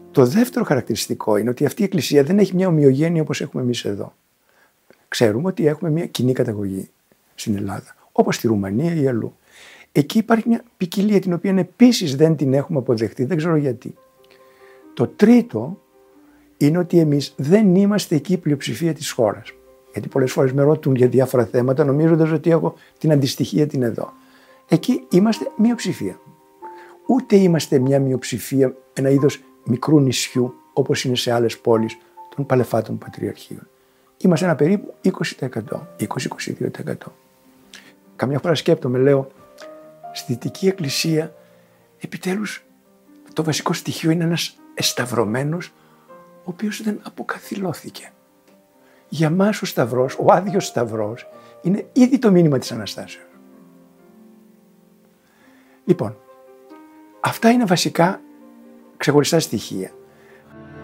Το δεύτερο χαρακτηριστικό είναι ότι αυτή η εκκλησία δεν έχει μια ομοιογένεια όπως έχουμε εμείς εδώ. Ξέρουμε ότι έχουμε μια κοινή καταγωγή στην Ελλάδα, όπως στη Ρουμανία ή αλλού. Εκεί υπάρχει μια ποικιλία την οποία επίσης δεν την έχουμε αποδεχτεί, δεν ξέρω γιατί. Το τρίτο είναι ότι εμείς δεν είμαστε εκεί η πλειοψηφία της χώρας. Γιατί πολλές φορές με ρωτούν για διάφορα θέματα νομίζοντας ότι έχω την αντιστοιχία την εδώ. Εκεί είμαστε μειοψηφία. Ούτε είμαστε μια μειοψηφία, ένα είδος μικρού νησιού όπως είναι σε άλλες πόλεις των παλαιφάτων πατριαρχείων. Είμαστε ένα περίπου 20%, 20-22%. Καμιά φορά σκέπτομαι, λέω, στη Δυτική Εκκλησία επιτέλους το βασικό στοιχείο είναι ένας εσταυρωμένος ο οποίος δεν αποκαθιλώθηκε. Για μας ο σταυρός, ο άδειος σταυρός, είναι ήδη το μήνυμα της Αναστάσεως. Λοιπόν, αυτά είναι βασικά ξεχωριστά στοιχεία.